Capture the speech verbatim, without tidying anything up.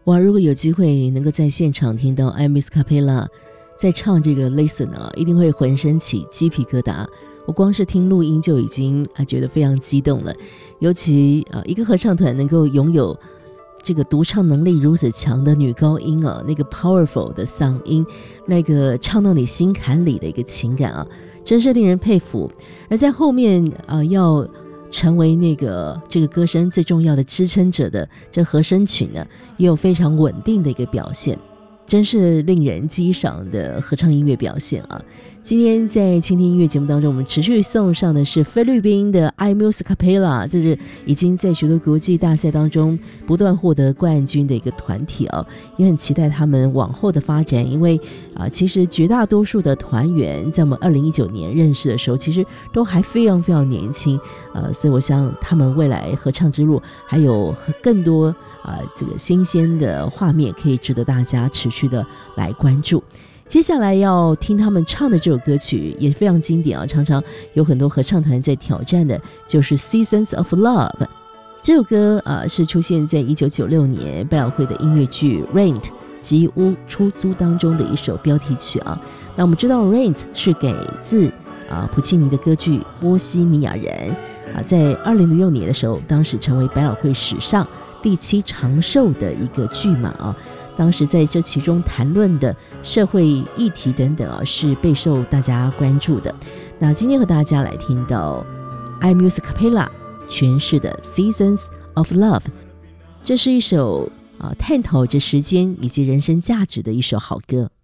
哇，如果有机会能够在现场听到 Amos Capella 在唱这个 Listen 啊，一定会浑身起鸡皮疙瘩。我光是听录音就已经啊觉得非常激动了，尤其啊一个合唱团能够拥有这个独唱能力如此强的女高音啊，那个 powerful 的嗓音，那个唱到你心坎里的一个情感啊，真是令人佩服。而在后面啊要成为那个这个歌声最重要的支撑者的这和声群呢，也有非常稳定的一个表现，真是令人激赏的合唱音乐表现啊！今天在倾听音乐节目当中，我们持续送上的是菲律宾的 Amos Capella， 这是已经在许多国际大赛当中不断获得冠军的一个团体啊，也很期待他们往后的发展，因为啊，其实绝大多数的团员在我们二零一九年认识的时候，其实都还非常非常年轻，呃，所以我想他们未来合唱之路还有更多啊这个新鲜的画面可以值得大家持续的来关注。接下来要听他们唱的这首歌曲也非常经典啊，常常有很多合唱团在挑战的，就是《Seasons of Love》。这首歌啊是出现在一九九六年百老汇的音乐剧《Rent》吉屋出租当中的一首标题曲啊。那我们知道《Rent》是改自啊普契尼的歌剧《波西米亚人》啊，在二零零六年的时候，当时成为百老汇史上第七长寿的一个剧码啊。当时在这其中谈论的社会议题等等啊，是备受大家关注的。那今天和大家来听到 Amos Capella 诠释的 Seasons of Love， 这是一首啊探讨着时间以及人生价值的一首好歌。